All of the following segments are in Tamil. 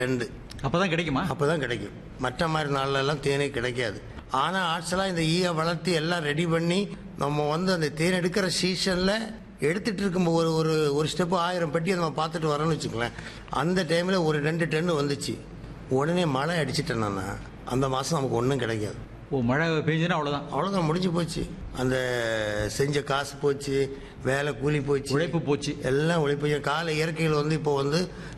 2 அப்பதான் கிடைக்குமா? அப்பதான் கிடைக்கும். மற்ற மாதிரி நாள்ல எல்லாம் தேனே கிடைக்காது. ஆனா ஆக்சுவலாக இந்த ஈயை வளர்த்து எல்லாம் ரெடி பண்ணி நம்ம வந்து அந்த தேன் எடுக்கிற சீசன்ல எடுத்துட்டு இருக்கும்போது ஒரு ஒரு ஒரு ஸ்டெப்பு 1000 பெட்டி நம்ம பார்த்துட்டு வரோம்னு வச்சுக்கோங்களேன். அந்த டைம்ல ஒரு 2 டன் வந்துச்சு. உடனே மழை அடிச்சிட்டேன்னா அந்த மாசம் நமக்கு ஒன்றும் கிடைக்காது. ஓ, மழை பெஞ்சதுன்னா அவ்வளவுதான். அவ்வளோதான், முடிஞ்சு போச்சு. அந்த செஞ்ச காசு போச்சு, வேலை கூலி போச்சு, உழைப்பு போச்சு. எல்லாம் உழைப்பு. கால இயற்கையில் வந்து இப்போ வந்து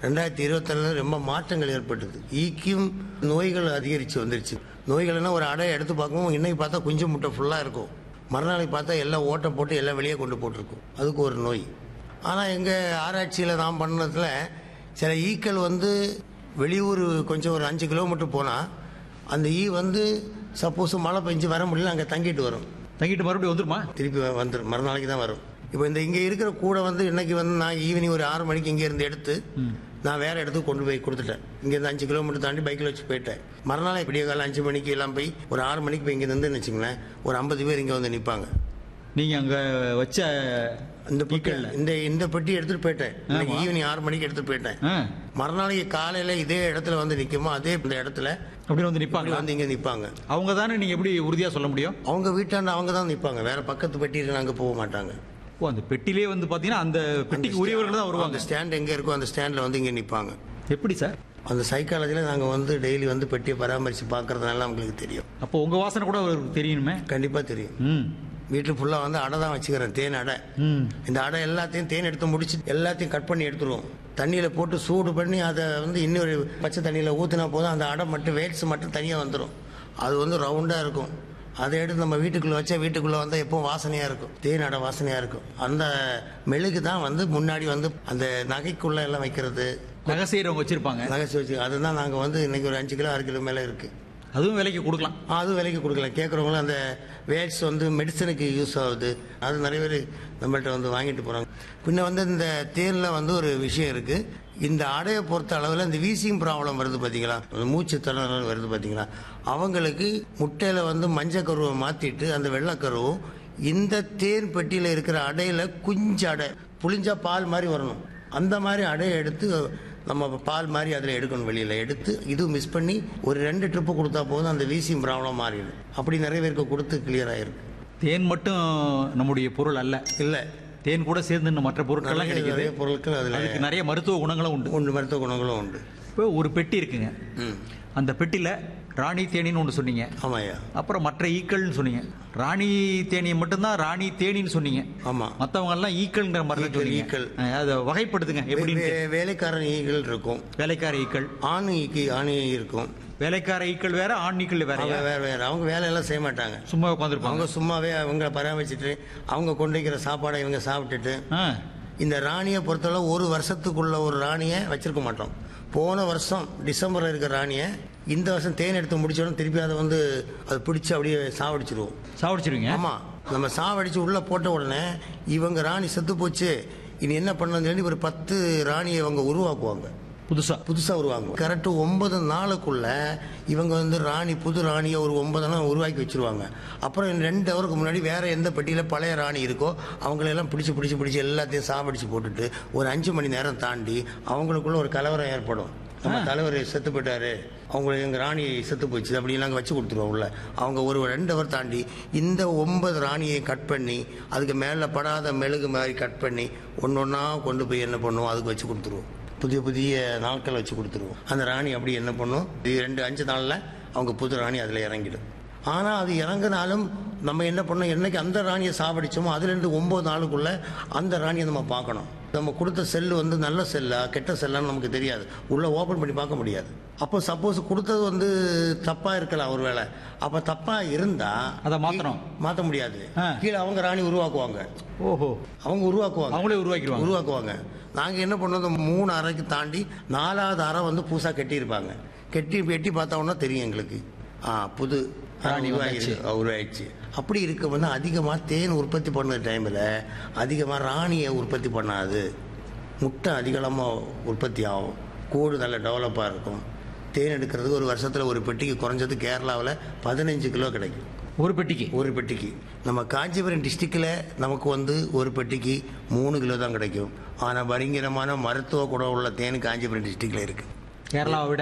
2027 ரொம்ப மாற்றங்கள் ஏற்பட்டது. ஈக்கும் நோய்கள் அதிகரித்து வந்துருச்சு. நோய்கள்னா ஒரு அடையை எடுத்து பார்க்கவும் இன்னைக்கு பார்த்தா குஞ்சு முட்டை ஃபுல்லாக இருக்கும், மறுநாளைக்கு பார்த்தா எல்லாம் ஓட்டை போட்டு எல்லாம் வெளியே கொண்டு போட்டிருக்கும். அதுக்கு ஒரு நோய். ஆனால் எங்கள் ஆராய்ச்சியில் நான் பண்ணதில் சில ஈக்கள் வந்து வெளியூர் கொஞ்சம் ஒரு 5 கிலோமீட்டர் போனால் அந்த ஈ வந்து சப்போஸ் மழை பெஞ்சு வர முடியல, அங்கே தங்கிட்டு வரும். தங்கிட்டு மறுபடியும் வந்துருமா? திருப்பி வந்துடும், மறுநாளைக்கு தான் வரும். இப்போ இந்த இங்கே இருக்கிற கூடை வந்து இன்னைக்கு வந்து நான் ஈவினிங் ஒரு 6 மணிக்கு இங்கே இருந்து எடுத்து நான் வேற இடத்துக்கு கொண்டு போய் கொடுத்துட்டேன். இங்கேருந்து 5 கிலோமீட்டர் தாண்டி பைக்கில் வச்சு போயிட்டேன். மறுநாள் விடிய காலம் 5 மணிக்கு எல்லாம் போய் ஒரு 6 மணிக்கு போய் இங்கே இருந்து வச்சுங்களேன், ஒரு 50 பேர் இங்கே வந்து நிற்பாங்க. நீங்க அங்க வச்ச இந்த பெட்டியில் இந்த பெட்டி எடுத்துட்டு போயிட்டேன். இன்னைக்கு ஈவினிங் 6 மணிக்கு எடுத்துட்டு போயிட்டேன். மறுநாளைக்கு காலையில இதே இடத்துல வந்து நிற்குமோ அதே இந்த இடத்துல அப்படி வந்து நிப்பாங்க. வந்து இங்கே நிற்பாங்க. அவங்க தானே, நீங்க எப்படி உறுதியா சொல்ல முடியும்? அவங்க வீட்டாண்ட அவங்க தான் நிற்பாங்க, வேற பக்கத்து பெட்டியில் அங்கே போக மாட்டாங்க. ஓ, அந்த பெட்டிலே வந்து பாத்தீங்கன்னா அந்த பெட்டிக்கு உரியவர்கள் தான் வருவாங்க. அந்த ஸ்டாண்ட் எங்க இருக்கோ அந்த ஸ்டாண்ட்ல வந்து இங்கே நிற்பாங்க. எப்படி சார்? அந்த சைக்காலஜியில் நாங்கள் வந்து டெய்லி வந்து பெட்டியை பராமரித்து பார்க்கறதுனால உங்களுக்கு தெரியும். அப்போ உங்க வாசனை கூட அவருக்கு தெரியணுமே? கண்டிப்பாக தெரியும். வீட்டில் ஃபுல்லாக வந்து அடை தான் வச்சுக்கிறேன், தேன் அடை. இந்த அடை எல்லாத்தையும் தேன் எடுத்து முடிச்சு எல்லாத்தையும் கட் பண்ணி எடுத்துருவோம். தண்ணியில் போட்டு சூடு பண்ணி அதை வந்து இன்னொரு பச்சை தண்ணியில் ஊற்றினா போதும், அந்த அடை மட்டும் வேட்ஸ் மட்டும் தனியாக வந்துடும். அது வந்து ரவுண்டாக இருக்கும். அதை எடுத்து நம்ம வீட்டுக்குள்ளே வச்சா வீட்டுக்குள்ளே வந்தால் எப்பவும் வாசனையாக இருக்கும், தேன் அடை வாசனையாக இருக்கும். அந்த மெழுகு தான் வந்து முன்னாடி வந்து அந்த நகைக்குள்ளே எல்லாம் வைக்கிறது, நகை செய்யறவங்க வச்சிருப்பாங்க. நகைச்சு வச்சு அதுதான் நாங்கள் வந்து இன்னைக்கு ஒரு 5 கிலோ 6 கிலோ மேலே இருக்குது. அதுவும் விலைக்கு கொடுக்கலாம். அதுவும் விலைக்கு கொடுக்கலாம். கேட்குறவங்களும் அந்த வேட்ஸ் வந்து மெடிசனுக்கு யூஸ் ஆகுது, அது நிறைய பேர் நம்மள்கிட்ட வந்து வாங்கிட்டு போகிறாங்க. பின்ன வந்து இந்த தேனில் வந்து ஒரு விஷயம் இருக்குது. இந்த அடையை பொறுத்த அளவில் இந்த வீசிங் ப்ராப்ளம் வருது பார்த்தீங்களா, மூச்சு திணறல் வருது பார்த்தீங்களா, அவங்களுக்கு முட்டையில் வந்து மஞ்சள் கருவை மாற்றிட்டு அந்த வெள்ளைக்கருவும் இந்த தேன் பெட்டியில் இருக்கிற அடையில் குஞ்சு அடை புளிஞ்சா பால் மாதிரி வரணும். அந்த மாதிரி அடையை எடுத்து நம்ம பால் மாதிரி அதில் எடுக்கணும், வெளியில் எடுத்து இது மிஸ் பண்ணி ஒரு 2 ட்ரிப்பு கொடுத்தா போதும், அந்த வீசிங் ப்ராப்ளம் மாறிடும். அப்படி நிறைய பேருக்கு கொடுத்து கிளியர் ஆயிருக்கு. தேன் மட்டும் நம்முடைய பொருள் அல்ல, இல்லை, தேன் கூட சேர்ந்து இன்னும் மற்ற பொருட்கள்லாம் கிடைக்குது. நிறைய பொருட்கள் அதில் நிறைய மருத்துவ குணங்களும் உண்டு. மருத்துவ குணங்களும் உண்டு. இப்போ ஒரு பெட்டி இருக்குங்க, அந்த பெட்டியில ராணி தேனின்னு ஒன்று சொன்னீங்க. ஆமாய்யா. அப்புறம் மற்ற ஈக்கள்னு சொன்னீங்க. ராணி தேனியை மட்டும்தான் ராணி தேனின்னு சொன்னீங்க. ஆமா, மற்றவங்க எல்லாம் ஈக்கள்ங்கிற மாதிரி தான் சொன்னீங்க. ஈக்கள் அதை வகைப்படுத்துங்க. எப்படி? வேலைக்காரன் ஈக்கள் இருக்கும், வேலைக்கார ஈக்கள், ஆண் ஈ இருக்கும். வேலைக்கார ஈக்கள் வேற, ஆண் ஈக்கள் வேற. வேற அவங்க வேலையெல்லாம் செய்ய மாட்டாங்க, சும்மா உட்காந்துருப்பாங்க. அவங்க சும்மாவே அவங்க பராமரிச்சுட்டு அவங்க கொண்டு வைக்கிற சாப்பாடை இவங்க சாப்பிட்டுட்டு. இந்த ராணியை பொறுத்தளவு ஒரு வருஷத்துக்குள்ள ஒரு ராணியை வச்சிருக்க மாட்டோம். போன வருஷம் டிசம்பரில் இருக்கிற ராணியை இந்த வருஷம் தேன் எடுத்து முடிச்சோன்னு திருப்பி அதை வந்து அதை பிடிச்சி அப்படியே சாவடிச்சிருவோம். சாவடிச்சிருவீங்க? ஆமாம். நம்ம சாவடிச்சு உள்ளே போட்ட உடனே இவங்க ராணி செத்து போச்சு, இனி என்ன பண்ணணும்னு சொல்லி ஒரு 10 ராணியை இவங்க உருவாக்குவாங்க, புதுசாக உருவாங்க. கரெக்டு 9 நாளுக்குள்ள இவங்க வந்து புது ராணியை ஒரு 9 நாள் உருவாக்கி வச்சிருவாங்க. அப்புறம் 2 ஹவருக்கு முன்னாடி வேற எந்த பெட்டியில் பழைய ராணி இருக்கோ அவங்களெல்லாம் பிடிச்சி எல்லாத்தையும் சாவடிச்சு போட்டுட்டு ஒரு 5 மணி நேரம் தாண்டி அவங்களுக்குள்ள ஒரு கலவரம் ஏற்படும். நம்ம தலைவர் செத்து போயிட்டாரு, அவங்களுக்கு எங்கள் ராணி செத்து போச்சு அப்படின்னு நாங்கள் வச்சு கொடுத்துருவோம் உள்ள. அவங்க ஒரு 2 ஹவர் தாண்டி இந்த 9 ராணியை கட் பண்ணி அதுக்கு மேலே படாத மெழுகு மாதிரி கட் பண்ணி ஒன்றா கொண்டு போய் என்ன பண்ணுவோம், அதுக்கு வச்சு கொடுத்துருவோம். புதிய நாட்கள் வச்சு கொடுத்துருவோம். அந்த ராணி அப்படி என்ன பண்ணும், 2-5 நாளில் அவங்க புது ராணி அதில் இறங்கிடும். ஆனால் அது இறங்கினாலும் நம்ம என்ன பண்ணோம், என்னைக்கு அந்த ராணியை சாவடிச்சோமோ அதுலேருந்து 9 நாளுக்குள்ள அந்த ராணியை நம்ம பார்க்கணும். நம்ம கொடுத்த செல்லு வந்து நல்ல செல்லா கெட்ட செல்லான்னு நமக்கு தெரியாது, உள்ள ஓப்பன் பண்ணி பார்க்க முடியாது. அப்போ சப்போஸ் கொடுத்தது வந்து தப்பாக இருக்கலாம் ஒரு வேளை, அப்போ தப்பாக இருந்தால் அதை மாற்ற முடியாது. கீழே அவங்க ராணி உருவாக்குவாங்க. ஓஹோ, அவங்க உருவாக்குவாங்க, அவங்களே உருவாக்குவாங்க. நாங்கள் என்ன பண்ணோம், 3 அறைக்கு தாண்டி 4வது அறை வந்து புதுசாக கட்டியிருப்பாங்க. எட்டி பார்த்தோன்னா தெரியும் எங்களுக்கு, புது ராணி உருவாயிடுச்சு. அப்படி இருக்க வந்து அதிகமாக தேன் உற்பத்தி பண்ண டைமில் அதிகமாக ராணியை உற்பத்தி பண்ணாது, முட்டை அதிகமாக உற்பத்தி ஆகும், கூடு நல்ல டெவலப்பாக இருக்கும். தேன் எடுக்கிறதுக்கு ஒரு வருஷத்தில் ஒரு பெட்டிக்கு குறைஞ்சது கேரளாவில் 15 கிலோ கிடைக்கும். ஒரு பெட்டிக்கு நம்ம காஞ்சிபுரம் டிஸ்ட்ரிக்டில் நமக்கு வந்து ஒரு பெட்டிக்கு 3 கிலோ தான் கிடைக்கும். ஆனால் பயங்கரமான மருத்துவ குணம் உள்ள தேன் காஞ்சிபுரம் டிஸ்ட்ரிக்டில் இருக்குது. கேரளாவை விட